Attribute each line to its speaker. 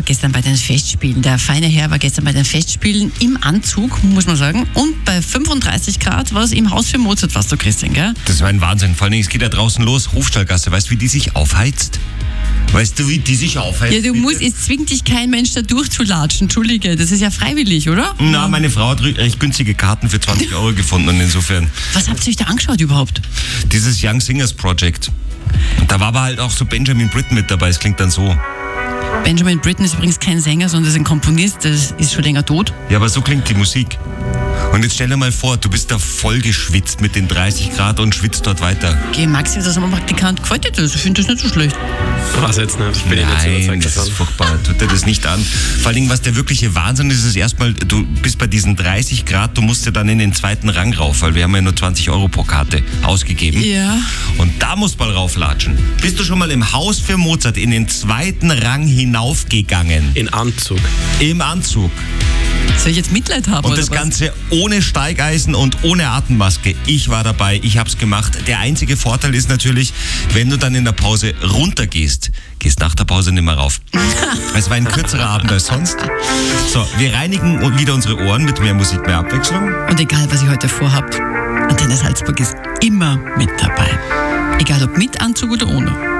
Speaker 1: war gestern bei den Festspielen. Der feine Herr war gestern bei den Festspielen im Anzug, muss man sagen. Und bei 35 Grad war es im Haus für Mozart, warst du, Christian, gell?
Speaker 2: Das war ein Wahnsinn. Vor allem, es geht ja draußen los, Hofstallgasse. Weißt du, wie die sich aufheizt? Weißt du, wie die sich aufheizt?
Speaker 1: Ja, es zwingt dich kein Mensch da durchzulatschen. Entschuldige, das ist ja freiwillig, oder?
Speaker 2: Na, meine Frau hat recht günstige Karten für 20 Euro gefunden und insofern...
Speaker 1: Was habt ihr euch da angeschaut überhaupt?
Speaker 2: Dieses Young Singers Project. Und da war aber halt auch so Benjamin Britten mit dabei. Es klingt dann so.
Speaker 1: Benjamin Britten ist übrigens kein Sänger, sondern ist ein Komponist. Das ist schon länger tot.
Speaker 2: Ja, aber so klingt die Musik. Und jetzt stell dir mal vor, du bist da voll geschwitzt mit den 30 Grad und schwitzt dort weiter.
Speaker 1: Okay, Maxi, das Sommerpraktikant, gefällt dir das? Ich finde das nicht so schlecht.
Speaker 3: Was jetzt nicht? Ich bin
Speaker 2: Nein,
Speaker 3: nicht so überzeugt
Speaker 2: das
Speaker 3: davon.
Speaker 2: ist furchtbar. Tut dir das nicht an. Vor allen Dingen, was der wirkliche Wahnsinn ist, ist erstmal, du bist bei diesen 30 Grad, du musst ja dann in den zweiten Rang rauf, weil wir haben ja nur 20 Euro pro Karte ausgegeben.
Speaker 1: Ja.
Speaker 2: Und da musst du mal rauflatschen. Bist du schon mal im Haus für Mozart in den zweiten Rang hinaufgegangen?
Speaker 3: In Anzug.
Speaker 2: Im Anzug.
Speaker 1: Soll ich jetzt Mitleid haben
Speaker 2: Und
Speaker 1: oder
Speaker 2: das
Speaker 1: was?
Speaker 2: Ganze ohne Steigeisen und ohne Atemmaske. Ich war dabei, ich hab's gemacht. Der einzige Vorteil ist natürlich, wenn du dann in der Pause runtergehst, gehst nach der Pause nicht mehr rauf. Es war ein kürzerer Abend als sonst. So, wir reinigen wieder unsere Ohren mit mehr Musik, mehr Abwechslung.
Speaker 1: Und egal, was ihr heute vorhabt, Antenne Salzburg ist immer mit dabei. Egal ob mit Anzug oder ohne.